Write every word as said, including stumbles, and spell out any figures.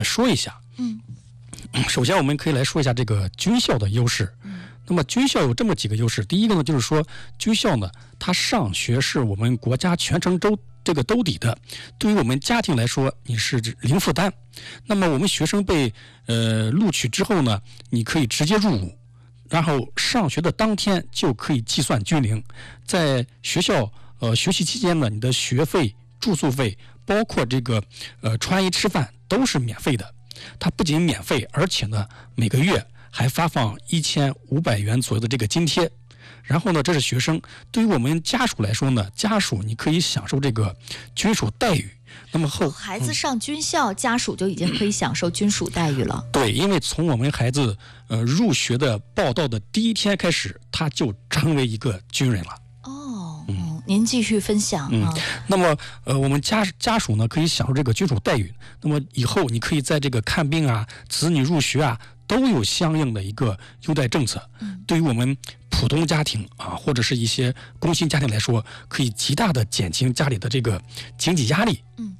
说一下。 嗯， 首先我们可以来说一下这个军校的优势。 嗯， 那么军校有这么几个优势，第一个呢，就是说军校呢，它上学是我们国家全程周这个兜底的，对于我们家庭来说，你是零负担。那么我们学生被呃录取之后呢，你可以直接入伍，然后上学的当天就可以计算军龄，在学校呃学习期间呢，你的学费、住宿费，包括这个呃穿衣吃饭都是免费的。它不仅免费，而且呢每个月还发放一千五百元左右的这个津贴。然后呢，这是学生。对于我们家属来说呢，家属你可以享受这个军属待遇。那么后孩子上军校，嗯、家属就已经可以享受军属待遇了。 对，因为从我们孩子呃入学的报到的第一天开始，他就成为一个军人了。 哦，嗯，您继续分享啊。 嗯，那么呃，我们家家属呢可以享受这个军属待遇。那么以后你可以在这个看病啊、子女入学啊，都有相应的一个优待政策。 嗯， 对于我们普通家庭啊，或者是一些工薪家庭来说，可以极大的减轻家里的这个经济压力。 嗯，